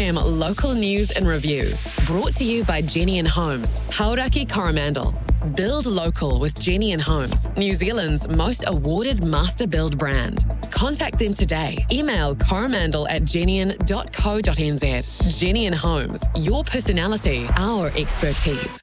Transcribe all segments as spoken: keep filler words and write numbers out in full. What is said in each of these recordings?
M local news and review. Brought to you by Jenny and Homes, Hauraki Coromandel. Build local with Jenny and Homes, New Zealand's most awarded master build brand. Contact them today. Email coromandel at jennian dot co dot n z. Jenny and Homes, your personality, our expertise.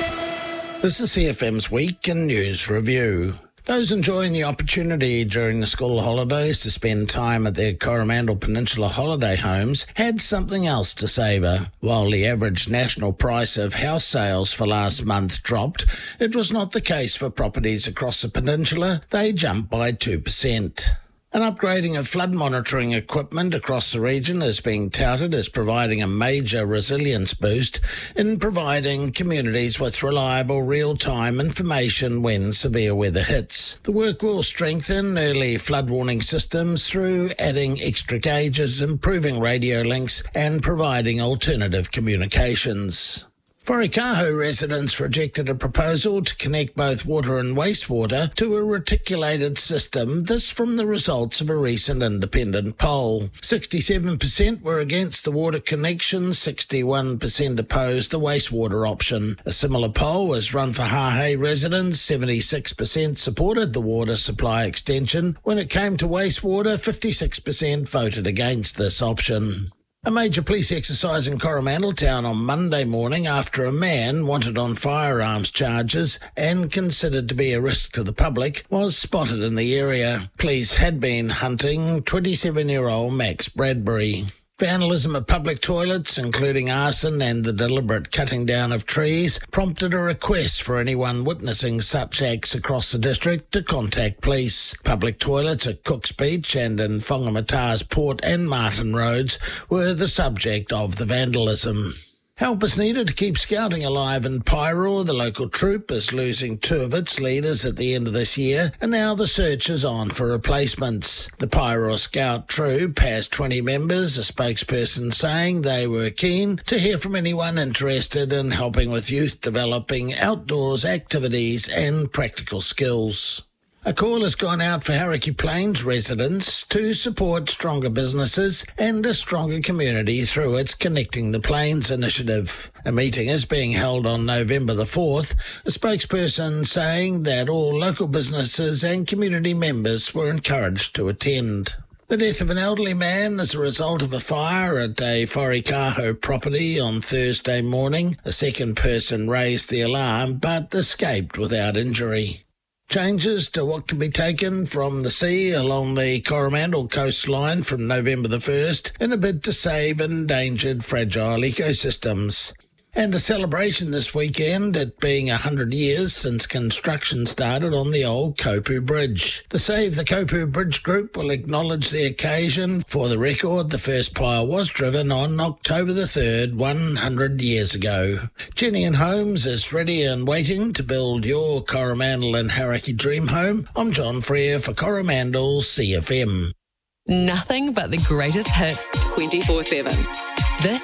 This is C F M's Week in News Review. Those enjoying the opportunity during the school holidays to spend time at their Coromandel Peninsula holiday homes had something else to savour. While the average national price of house sales for last month dropped, it was not the case for properties across the peninsula. They jumped by two percent. An upgrading of flood monitoring equipment across the region is being touted as providing a major resilience boost in providing communities with reliable real-time information when severe weather hits. The work will strengthen early flood warning systems through adding extra gauges, improving radio links and providing alternative communications. Wharikaho residents rejected a proposal to connect both water and wastewater to a reticulated system, this from the results of a recent independent poll. sixty-seven percent were against the water connection, sixty-one percent opposed the wastewater option. A similar poll was run for Hahei residents, seventy-six percent supported the water supply extension. When it came to wastewater, fifty-six percent voted against this option. A major police exercise in Coromandel Town on Monday morning after a man wanted on firearms charges and considered to be a risk to the public was spotted in the area. Police had been hunting twenty-seven-year-old Max Bradbury. Vandalism of public toilets, including arson and the deliberate cutting down of trees, prompted a request for anyone witnessing such acts across the district to contact police. Public toilets at Cooks Beach and in Whangamata's Port and Martin Roads were the subject of the vandalism. Help is needed to keep scouting alive in Paeroa. The local troop is losing two of its leaders at the end of this year, and now the search is on for replacements. The Paeroa Scout troop has twenty members, a spokesperson saying they were keen to hear from anyone interested in helping with youth developing outdoors activities and practical skills. A call has gone out for Hauraki Plains residents to support stronger businesses and a stronger community through its Connecting the Plains initiative. A meeting is being held on November the fourth, a spokesperson saying that all local businesses and community members were encouraged to attend. The death of an elderly man as a result of a fire at a Wharikaho property on Thursday morning. A second person raised the alarm but escaped without injury. Changes to what can be taken from the sea along the Coromandel coastline from November the first in a bid to save endangered fragile ecosystems. And a celebration this weekend, it being one hundred years since construction started on the old Kopu Bridge. The Save the Kopu Bridge group will acknowledge the occasion. For the record, the first pile was driven on October the third, one hundred years ago. Jenny and Homes is ready and waiting to build your Coromandel and Hauraki dream home. I'm John Freer for Coromandel C F M. Nothing but the greatest hits twenty-four seven. This